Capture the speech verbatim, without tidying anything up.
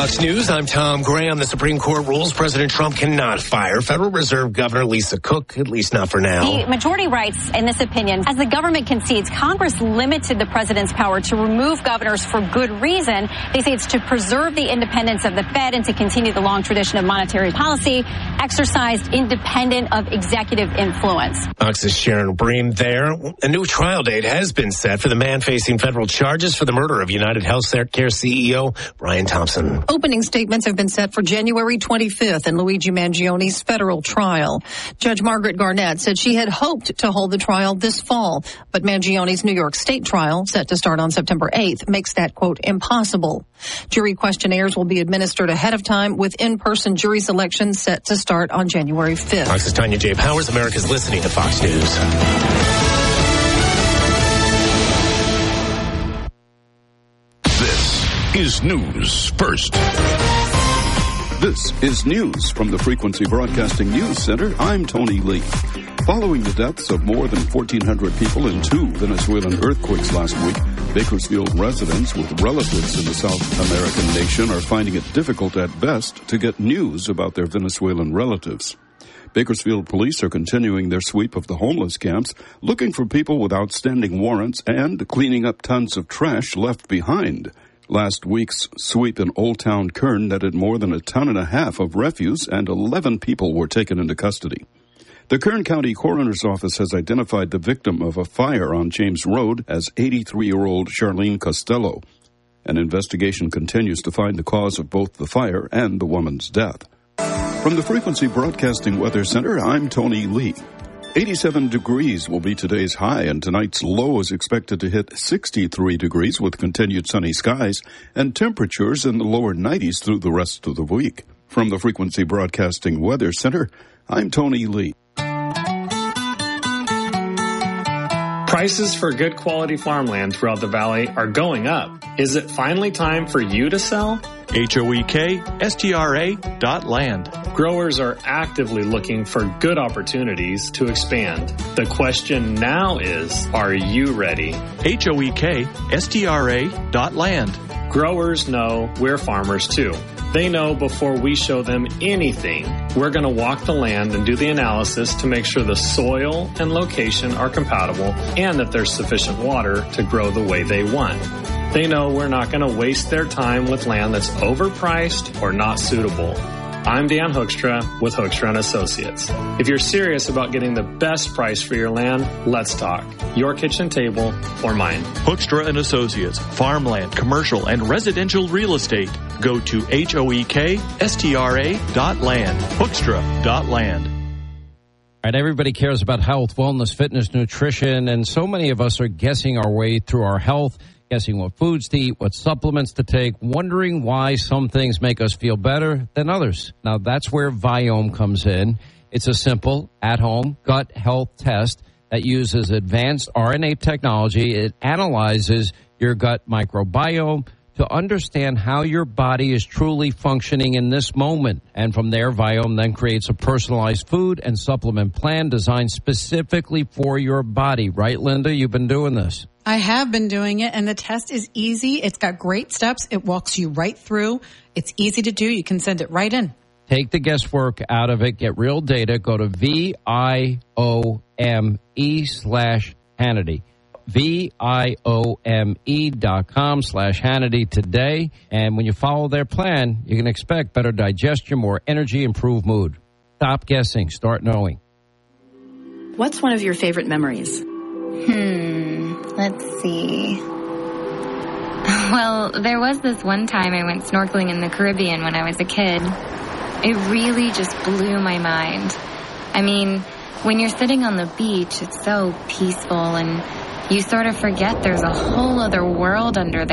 Fox News, I'm Tom Graham. The Supreme Court rules President Trump cannot fire Federal Reserve Governor Lisa Cook, at least not for now. The majority writes in this opinion, as the government concedes, Congress limited the president's power to remove governors for good reason. They say it's to preserve the independence of the Fed and to continue the long tradition of monetary policy exercised independent of executive influence. Fox's Sharon Bream there. A new trial date has been set for the man facing federal charges for the murder of United Healthcare C E O Brian Thompson. Opening statements have been set for January twenty-fifth in Luigi Mangioni's federal trial. Judge Margaret Garnett said she had hoped to hold the trial this fall, but Mangioni's New York State trial, set to start on September eighth, makes that, quote, impossible. Jury questionnaires will be administered ahead of time, with in-person jury selection set to start on January fifth. Fox's Tanya J. Powers. America's listening to Fox News. Is News First. This is news from the Frequency Broadcasting News Center. I'm Tony Lee. Following the deaths of more than fourteen hundred people in two Venezuelan earthquakes last week, Bakersfield residents with relatives in the South American nation are finding it difficult at best to get news about their Venezuelan relatives. Bakersfield police are continuing their sweep of the homeless camps, looking for people with outstanding warrants and cleaning up tons of trash left behind. Last week's sweep in Old Town Kern netted more than a ton and a half of refuse, and eleven people were taken into custody. The Kern County Coroner's Office has identified the victim of a fire on James Road as eighty-three-year-old Charlene Costello. An investigation continues to find the cause of both the fire and the woman's death. From the Frequency Broadcasting Weather Center, I'm Tony Lee. eighty-seven degrees will be today's high, and tonight's low is expected to hit sixty-three degrees with continued sunny skies and temperatures in the lower nineties through the rest of the week. From the Frequency Broadcasting Weather Center, I'm Tony Lee. Prices for good quality farmland throughout the valley are going up. Is it finally time for you to sell? H O E K S T R A dot land. Growers are actively looking for good opportunities to expand. The question now is, are you ready? H O E K S T R A dot land. Growers know we're farmers too. They know before we show them anything, we're going to walk the land and do the analysis to make sure the soil and location are compatible and that there's sufficient water to grow the way they want. They know we're not going to waste their time with land that's overpriced or not suitable. I'm Dan Hoekstra with Hoekstra and Associates. If you're serious about getting the best price for your land, let's talk. Your kitchen table or mine. Hoekstra and Associates, farmland, commercial, and residential real estate. Go to H O E K S T R A dot land. Hoekstra dot land. All right, everybody cares about health, wellness, fitness, nutrition, and so many of us are guessing our way through our health, guessing what foods to eat, what supplements to take, wondering why some things make us feel better than others. Now, that's where Viome comes in. It's a simple, at-home gut health test that uses advanced R N A technology. It analyzes your gut microbiome to understand how your body is truly functioning in this moment. And from there, Viome then creates a personalized food and supplement plan designed specifically for your body. Right, Linda? You've been doing this. I have been doing it, and the test is easy. It's got great steps. It walks you right through. It's easy to do. You can send it right in. Take the guesswork out of it. Get real data. Go to V I O M E slash Hannity. V I O M E dot com slash Hannity today. And when you follow their plan, you can expect better digestion, more energy, improved mood. Stop guessing. Start knowing. What's one of your favorite memories? Hmm, let's see. Well, there was this one time I went snorkeling in the Caribbean when I was a kid. It really just blew my mind. I mean, when you're sitting on the beach, it's so peaceful and you sort of forget there's a whole other world under there.